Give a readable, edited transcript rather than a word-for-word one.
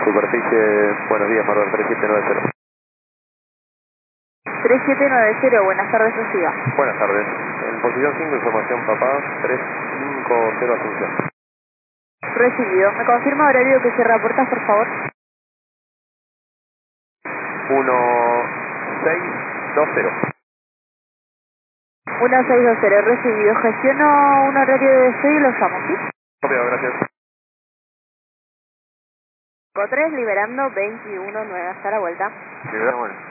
superficie, buenos días, Marvel 3790. 3790, buenas tardes, reciba. Buenas tardes. En posición 5, información papá, 350 Asunción. Recibido. ¿Me confirma horario que se reporta, por favor? 1620. 1620, recibido. Gestiono un horario de deseo y lo llamo, ¿sí? Copiado, gracias. 3 liberando 21, 9, hasta la vuelta. Sí, bueno.